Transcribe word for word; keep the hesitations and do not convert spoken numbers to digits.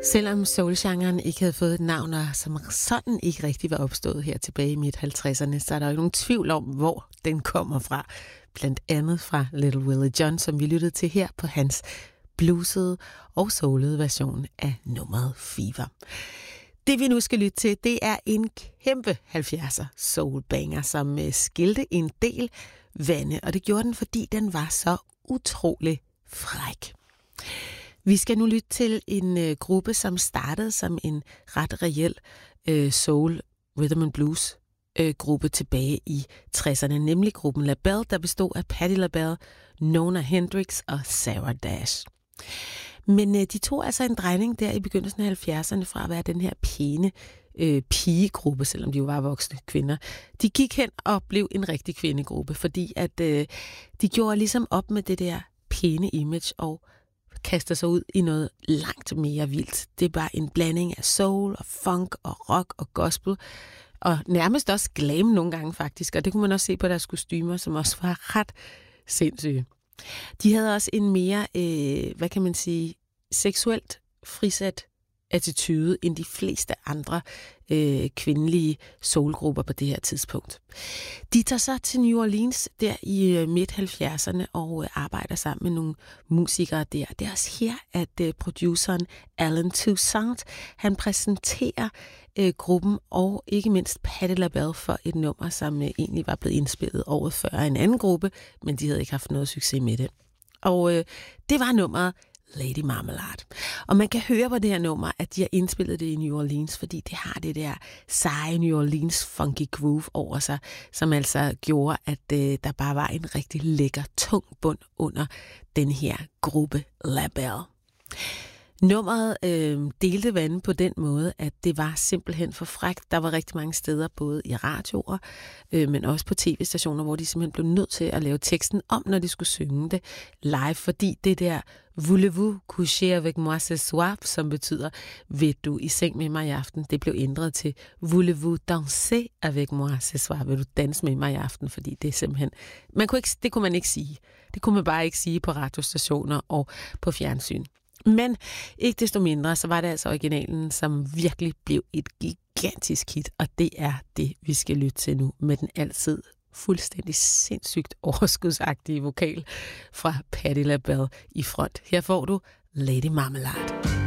Selvom soulgenren ikke havde fået et navn, og som sådan ikke rigtig var opstået her tilbage i midt halvtredserne, så er der jo nogen tvivl om, hvor den kommer fra. Blandt andet fra Little Willie John, som vi lyttede til her på hans bluesede og soulede version af nummeret Fever. Det vi nu skal lytte til, det er en kæmpe halvfjerdser soulbanger, som skilte en del vande, og det gjorde den, fordi den var så utrolig fræk. Vi skal nu lytte til en øh, gruppe, som startede som en ret reel øh, soul, rhythm and blues øh, gruppe tilbage i tresserne, nemlig gruppen LaBelle, der bestod af Patti LaBelle, Nona Hendrix og Sarah Dash. Men øh, de tog altså en drejning der i begyndelsen af halvfjerdserne fra at være den her pæne øh, pigegruppe, selvom de jo var voksne kvinder. De gik hen og blev en rigtig kvindegruppe, fordi at øh, de gjorde ligesom op med det der pæne image og kaster sig ud i noget langt mere vildt. Det er bare en blanding af soul og funk og rock og gospel, og nærmest også glam nogle gange faktisk, og det kunne man også se på deres kostymer, som også var ret sindssyge. De havde også en mere, øh, hvad kan man sige, seksuelt frisat attitude end de fleste andre øh, kvindelige soulgrupper på det her tidspunkt. De tager så til New Orleans der i øh, midt halvfjerdserne og øh, arbejder sammen med nogle musikere der. Det er også her, at øh, produceren Alan Toussaint, han præsenterer øh, gruppen og ikke mindst Patti LaBelle for et nummer, som øh, egentlig var blevet indspillet året før af en anden gruppe, men de havde ikke haft noget succes med det. Og øh, det var nummeret Lady Marmalade. Og man kan høre på det her nummer, at de har indspillet det i New Orleans, fordi det har det der seje New Orleans funky groove over sig, som altså gjorde, at øh, der bare var en rigtig lækker, tung bund under den her gruppe LaBelle. Nummeret øh, delte vandet på den måde, at det var simpelthen for frækt. Der var rigtig mange steder, både i radioer, øh, men også på tv-stationer, hvor de simpelthen blev nødt til at lave teksten om, når de skulle synge det live, fordi det der voulez-vous coucher avec moi ce soir, som betyder, vil du i seng med mig i aften, det blev ændret til voulez-vous danser avec moi ce soir, vil du danse med mig i aften, fordi det er simpelthen, man kunne ikke, det kunne man ikke sige. Det kunne man bare ikke sige på radiostationer og på fjernsyn. Men ikke desto mindre, så var det altså originalen, som virkelig blev et gigantisk hit, og det er det, vi skal lytte til nu, med den altid fuldstændig sindssygt overskudsagtige vokal fra Patti LaBelle i front. Her får du Lady Marmalade.